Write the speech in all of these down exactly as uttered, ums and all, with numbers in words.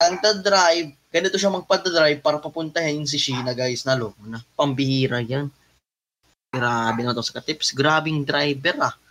nagda-drive, ganito siya magpa-drive para papuntahin si Sheena, guys. Nalo na. Pambihira yan. Grabe na to sa tips. Grabing driver, ah.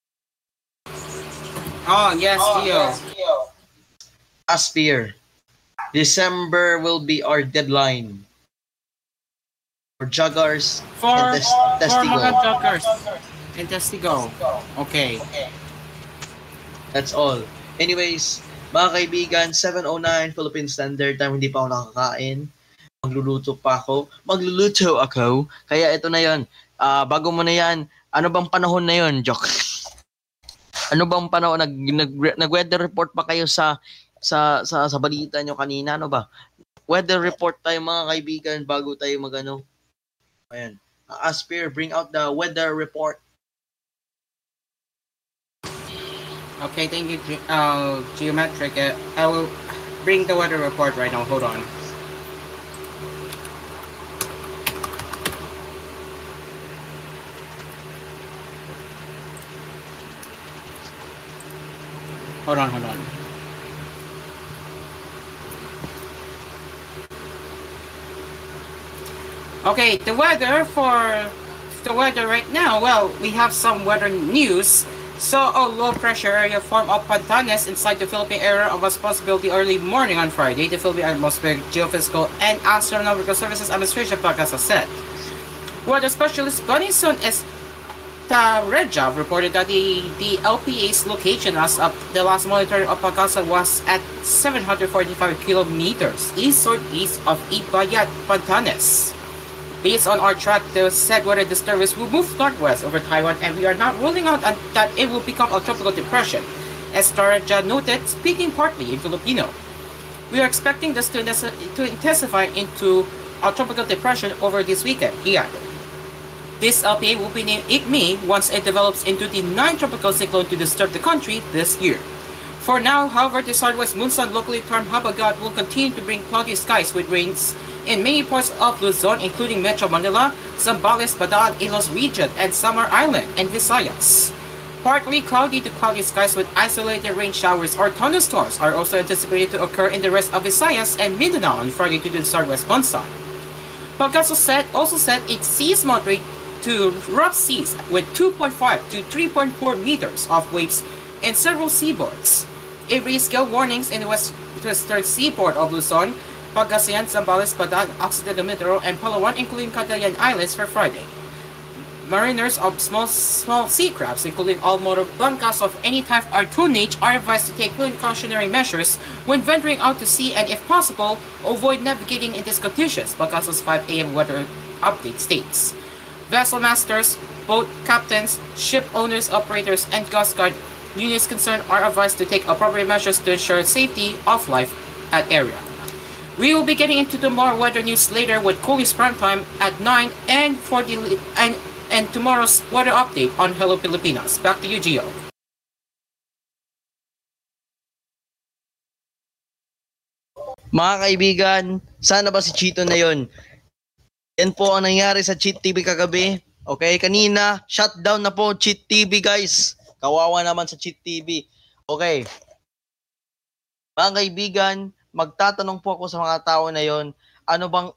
Oh, yes, oh, Gio. Yes, Gio. Aspire. December will be our deadline. For joggers for, and test, for Testigo. mga joggers and Testigo. Okay. That's all. Anyways, mga kaibigan, seven oh nine Philippine Standard Time, hindi pa ako nakakain. Magluluto pa ako. Magluluto ako. Kaya ito na yon. Uh, bago mo na yan, ano bang panahon na yon, Joke? Ano bang panahon? Nag, nag, nag-weather report pa kayo sa sa sa, sa balita nyo kanina? Ano ba? Weather report tayo mga kaibigan bago tayo magano. Ayan. Uh, Aspire, bring out the weather report. Okay, thank you, uh, Geometric. Uh, I will bring the weather report right now. Hold on. Hold on, hold on. Okay, the weather for the weather right now. Well, we have some weather news. So, a low pressure area formed of Pantanes inside the Philippine area of responsibility early morning on Friday. The Philippine Atmospheric, Geophysical, and Astronomical Services Administration Pagasa said. Weather specialist Bonison Estareja reported that the, the L P A's location as of the last monitoring of Pagasa was at seven hundred forty-five kilometers east-northeast of Ibayat, Pantanes. Based on our track, the said weather disturbance will move northwest over Taiwan, and we are not ruling out that it will become a tropical depression, as Taraja noted, speaking partly in Filipino. We are expecting this to, to intensify into a tropical depression over this weekend, he added. This L P A will be named Igmi once it develops into the ninth tropical cyclone to disturb the country this year. For now, however, the southwest monsoon, locally termed Habagat, will continue to bring cloudy skies with rains in many parts of Luzon, including Metro Manila, Zambales, Bataan, Ilos region, and Samar Island and Visayas. Partly cloudy to cloudy skies with isolated rain showers or thunderstorms are also anticipated to occur in the rest of Visayas and Mindanao on Friday to the southwest monsoon. Pagasa said, also said it sees moderate to rough seas with two point five to three point four meters of waves in several seaboards. It raised scale warnings in the west, western seaboard of Luzon, Pagasian, Zambales, Bataan, Occidental Mindoro, and Palawan, including Cagayan Islands for Friday. Mariners of small small sea crabs, including all motor blancas of any type or tonnage, are advised to take precautionary measures when venturing out to sea and, if possible, avoid navigating in these conditions, Pagasa's five a m weather update states. Vessel masters, boat captains, ship owners, operators, and Coast Guard units concerned are advised to take appropriate measures to ensure safety of life at area. We will be getting into the more weather news later with Cooley's Prime Time at nine and for the and and tomorrow's weather update on Hello Pilipinas. Back to you, Gio. Mga kaibigan, sana ba si Chito na yon? Yan po ang nangyari sa Cheat T V kagabi. Okay, kanina, shutdown na po Cheat T V, guys. Kawawa naman sa Cheat T V. Okay. Mga kaibigan, magtatanong po ako sa mga tao na yon, ano bang